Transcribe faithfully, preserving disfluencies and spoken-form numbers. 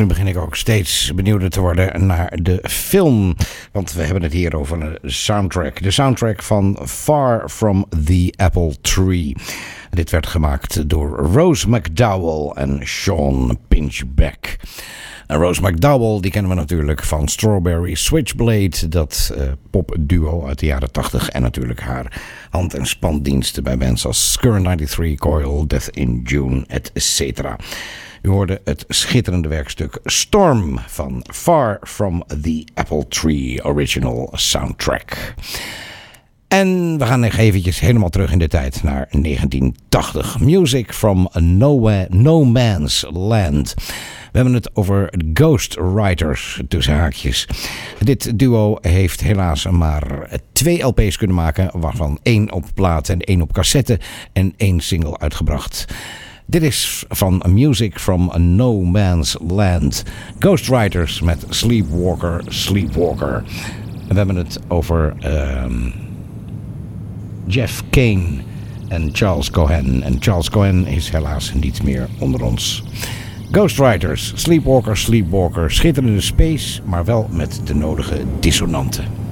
Nu begin ik ook steeds benieuwder te worden naar de film. Want we hebben het hier over een soundtrack. De soundtrack van Far From The Apple Tree. Dit werd gemaakt door Rose McDowell en Sean Pinchbeck. En Rose McDowell, die kennen we natuurlijk van Strawberry Switchblade, dat uh, popduo uit de jaren tachtig. En natuurlijk haar hand- en spandiensten bij bands als Skur drieënnegentig, Coil, Death in June, et cetera. U hoorde het schitterende werkstuk Storm van Far From The Apple Tree Original Soundtrack. En we gaan nog eventjes helemaal terug in de tijd naar negentien tachtig. Music from Nowhere, No Man's Land. We hebben het over Ghostwriters, tussen haakjes. Dit duo heeft helaas maar twee L P's kunnen maken, waarvan één op plaat en één op cassette en één single uitgebracht. Dit is van Music from No Man's Land. Ghostwriters met Sleepwalker, Sleepwalker. En we hebben het over uh, Jeff Kane en Charles Cohen. En Charles Cohen is helaas niet meer onder ons. Ghostwriters, Sleepwalker, Sleepwalker. Schitterende space, maar wel met de nodige dissonanten.